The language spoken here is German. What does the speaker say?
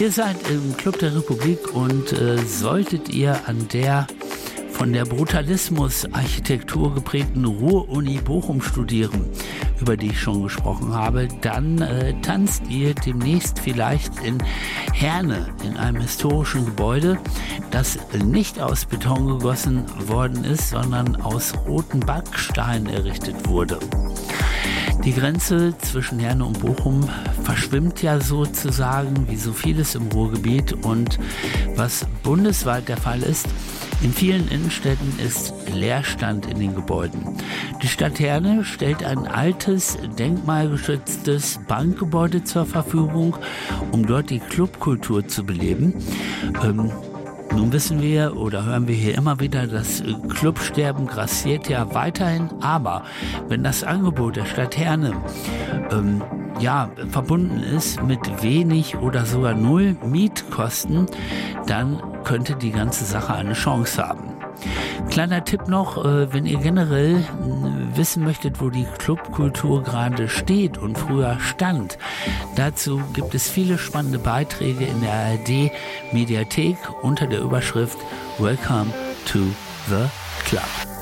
Ihr seid im Club der Republik und solltet ihr an der von der Brutalismus-Architektur geprägten Ruhr-Uni Bochum studieren, über die ich schon gesprochen habe, dann tanzt ihr demnächst vielleicht in Herne, in einem historischen Gebäude, das nicht aus Beton gegossen worden ist, sondern aus roten Backsteinen errichtet wurde. Die Grenze zwischen Herne und Bochum verschwimmt ja sozusagen wie so vieles im Ruhrgebiet, und was bundesweit der Fall ist, in vielen Innenstädten ist Leerstand in den Gebäuden. Die Stadt Herne stellt ein altes, denkmalgeschütztes Bankgebäude zur Verfügung, um dort die Clubkultur zu beleben. Nun wissen wir oder hören wir hier immer wieder, das Clubsterben grassiert ja weiterhin, aber wenn das Angebot der Stadt Herne verbunden ist mit wenig oder sogar null Mietkosten, dann könnte die ganze Sache eine Chance haben. Kleiner Tipp noch, wenn ihr generell wissen möchtet, wo die Clubkultur gerade steht und früher stand. Dazu gibt es viele spannende Beiträge in der ARD Mediathek unter der Überschrift Welcome to the Club.